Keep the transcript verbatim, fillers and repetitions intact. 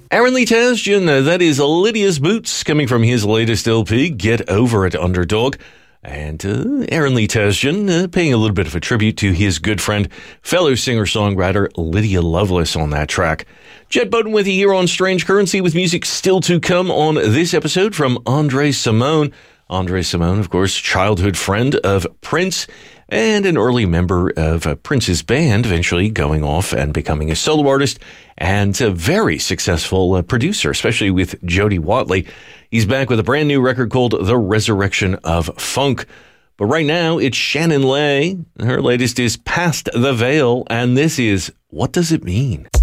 Aaron Lee Tasjan, uh, that is Lydia's Boots, coming from his latest L P, Get Over It, Underdog. And uh, Aaron Lee Tasjan uh, paying a little bit of a tribute to his good friend, fellow singer-songwriter Lydia Lovelace on that track. Jet Bowden with you here on Strange Currency, with music still to come on this episode from André Cymone. André Cymone, of course, childhood friend of Prince and an early member of uh, Prince's band, eventually going off and becoming a solo artist and a very successful uh, producer, especially with Jody Watley. He's back with a brand new record called The Resurrection of Funk. But right now, it's Shannon Lay. Her latest is Past the Veil, and this is What Does It Mean?